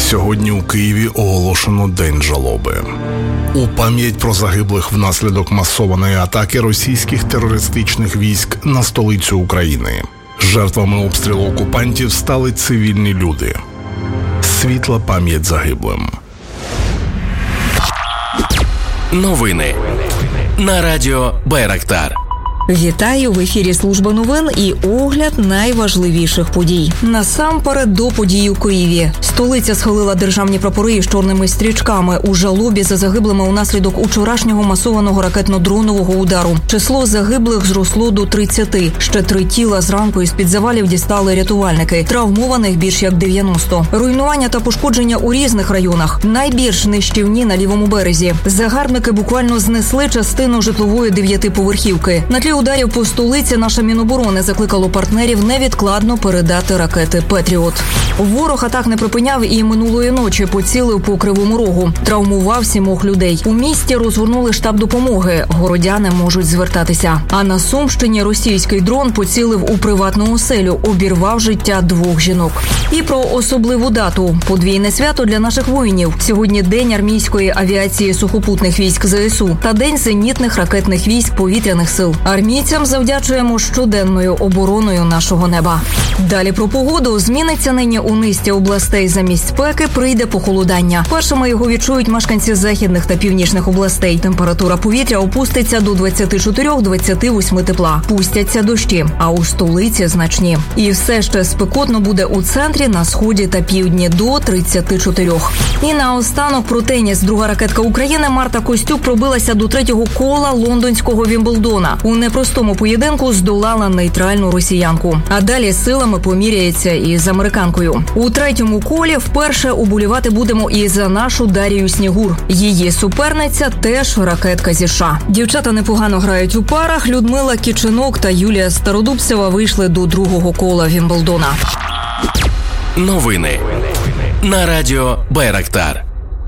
Сьогодні у Києві оголошено День жалоби. У пам'ять про загиблих внаслідок масованої атаки російських терористичних військ на столицю України. Жертвами обстрілу окупантів стали цивільні люди. Світла пам'ять загиблим. Новини на радіо Байрактар. Вітаю! В ефірі служба новин і огляд найважливіших подій. Насамперед до подій у Києві. Столиця схилила державні прапори із чорними стрічками у жалобі за загиблими унаслідок учорашнього масованого ракетно-дронового удару. Число загиблих зросло до 30. Ще 3 тіла зранку із-під завалів дістали рятувальники. Травмованих більш як 90. Руйнування та пошкодження у різних районах. Найбільш нищівні на лівому березі. Загарбники буквально знесли частину житлової 9-поверхівки. На тлі ударів по столиці наша Міноборони закликало партнерів невідкладно передати ракети «Петріот». Ворог атак не припиняв і минулої ночі поцілив по Кривому Рогу. Травмував 7 людей. У місті розгорнули штаб допомоги. Городяни можуть звертатися. А на Сумщині російський дрон поцілив у приватну оселю, обірвав життя 2 жінок. І про особливу дату. Подвійне свято для наших воїнів. Сьогодні День армійської авіації сухопутних військ ЗСУ та День зенітних ракетних військ повітряних сил. Армійцям завдячуємо щоденною обороною нашого неба. Далі про погоду. Зміниться нині у низці областей. Замість спеки прийде похолодання. Першими його відчують мешканці західних та північних областей. Температура повітря опуститься до 24-28 тепла. Пустяться дощі, а у столиці значні. І все ще спекотно буде у центрі, на сході та півдні до 34. І наостанок про теніс. Друга ракетка України Марта Костюк пробилася до 3-го кола лондонського Вімблдона. У непростому поєдинку здолала нейтральну росіянку. А далі силами поміряється із американкою. У 3-му колі вперше уболівати будемо і за нашу Дарію Снігур. Її суперниця теж ракетка зі США. Дівчата непогано грають у парах. Людмила Кічинок та Юлія Стародубцева вийшли до 2-го кола Вімблдона. Новини на радіо Байрактар.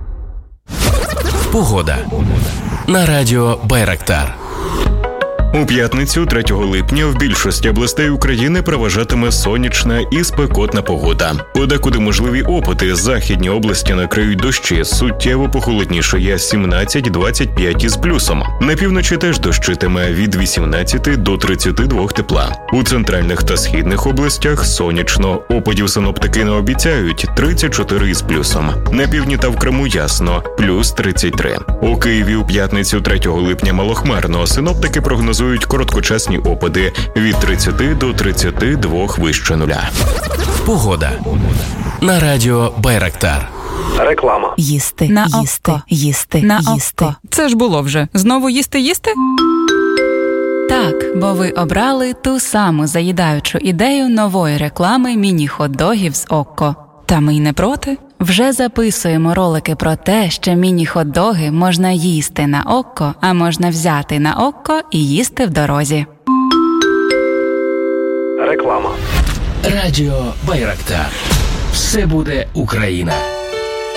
Погода на радіо Байрактар. У п'ятницю, 3 липня, в більшості областей України переважатиме сонячна і спекотна погода. Подекуди можливі опади. Західні області накриють дощі. Суттєво похолоднішає 17-25 із плюсом. На півночі теж дощитиме від 18 до 32 тепла. У центральних та східних областях сонячно. Опадів синоптики не обіцяють 34 із плюсом. На півдні та в Криму ясно плюс 33. У Києві у п'ятницю, 3 липня, малохмарно. Синоптики прогнозують короткочасні опади від 30 до 32 вище нуля. Погода на радіо Байрактар. Реклама. Їсти на око. Їсти на око. Це ж було вже. Знову їсти? Так, бо ви обрали ту саму заїдаючу ідею нової реклами міні-хот-догів з Окко. Та ми й не проти. Вже записуємо ролики про те, що міні-хот-доги можна їсти на Окко, а можна взяти на Окко і їсти в дорозі. Реклама. Радіо Байрактар. Все буде Україна.